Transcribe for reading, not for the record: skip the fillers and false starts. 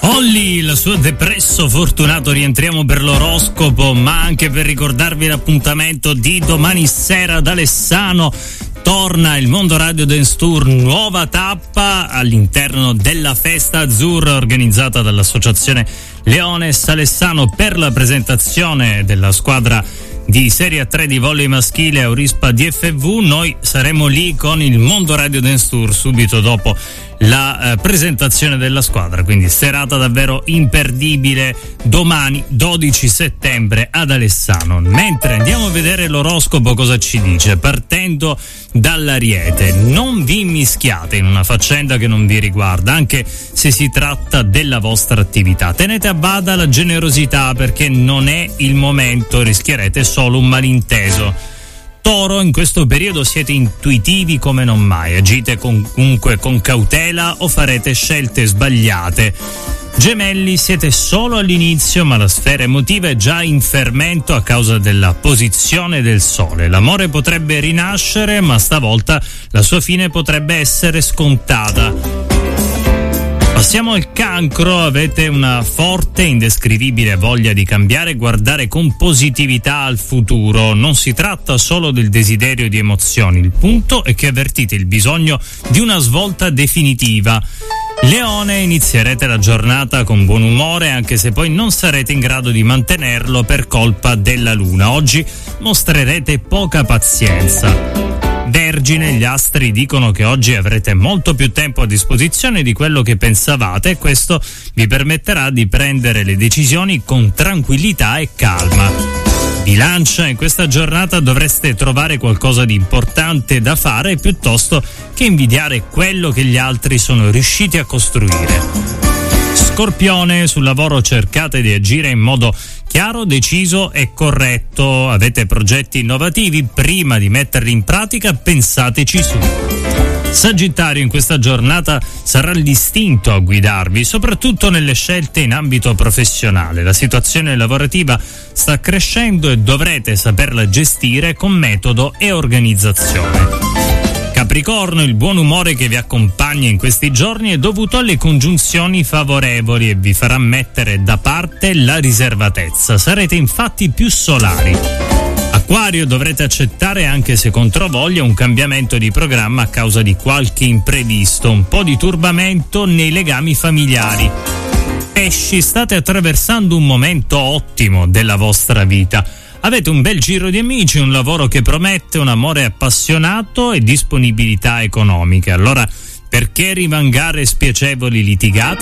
Olli, il suo depresso fortunato, rientriamo per l'oroscopo, ma anche per ricordarvi l'appuntamento di domani sera ad Alessano. Torna il Mondo Radio Dance Tour, nuova tappa all'interno della Festa Azzurra organizzata dall'associazione Leones Alessano per la presentazione della squadra di Serie A3 di volley maschile Aurispa DFV. Noi saremo lì con il Mondo Radio Dance Tour subito dopo la presentazione della squadra, quindi serata davvero imperdibile domani 12 settembre ad Alessano. Mentre andiamo a vedere l'oroscopo cosa ci dice, partendo dall'Ariete: non vi immischiate in una faccenda che non vi riguarda, anche se si tratta della vostra attività. Tenete a bada la generosità, perché non è il momento, rischierete solo un malinteso. Toro, in questo periodo siete intuitivi come non mai, agite comunque con cautela o farete scelte sbagliate. Gemelli, siete solo all'inizio, ma la sfera emotiva è già in fermento a causa della posizione del Sole. L'amore potrebbe rinascere, ma stavolta la sua fine potrebbe essere scontata. Passiamo al Cancro, avete una forte, indescrivibile voglia di cambiare e guardare con positività al futuro. Non si tratta solo del desiderio di emozioni, il punto è che avvertite il bisogno di una svolta definitiva. Leone, inizierete la giornata con buon umore, anche se poi non sarete in grado di mantenerlo per colpa della Luna. Oggi mostrerete poca pazienza. Vergine, gli astri dicono che oggi avrete molto più tempo a disposizione di quello che pensavate e questo vi permetterà di prendere le decisioni con tranquillità e calma. Bilancia, in questa giornata dovreste trovare qualcosa di importante da fare piuttosto che invidiare quello che gli altri sono riusciti a costruire. Scorpione, sul lavoro cercate di agire in modo chiaro, deciso e corretto. Avete progetti innovativi, prima di metterli in pratica pensateci su. Sagittario, in questa giornata sarà l'istinto a guidarvi, soprattutto nelle scelte in ambito professionale. La situazione lavorativa sta crescendo e dovrete saperla gestire con metodo e organizzazione. Capricorno, il buon umore che vi accompagna in questi giorni è dovuto alle congiunzioni favorevoli e vi farà mettere da parte la riservatezza. Sarete infatti più solari. Acquario, dovrete accettare, anche se controvoglia, un cambiamento di programma a causa di qualche imprevisto, un po' di turbamento nei legami familiari. Pesci, state attraversando un momento ottimo della vostra vita. Avete un bel giro di amici, un lavoro che promette, un amore appassionato e disponibilità economiche. Allora, perché rimangare spiacevoli litigate?